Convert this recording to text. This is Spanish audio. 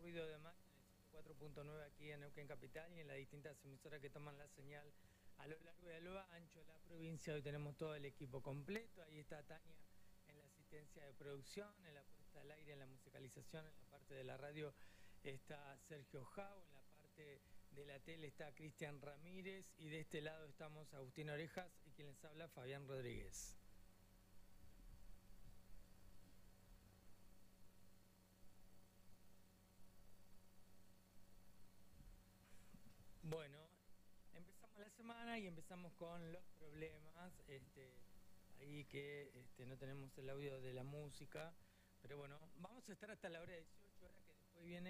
Ruido de Máquina, en el 104.9 aquí en Neuquén Capital y en las distintas emisoras que toman la señal a lo largo y a lo ancho de la provincia. Hoy tenemos todo el equipo completo. Ahí está Tania en la asistencia de producción, en la puesta al aire, en la musicalización, en la parte de la radio está Sergio Jau, en la parte de la tele está Cristian Ramírez y de este lado estamos Agustín Orejas y quien les habla Fabián Rodríguez. Bueno, empezamos la semana y empezamos con los problemas, ahí que no tenemos el audio de la música, pero bueno, vamos a estar hasta la hora 18 horas que después viene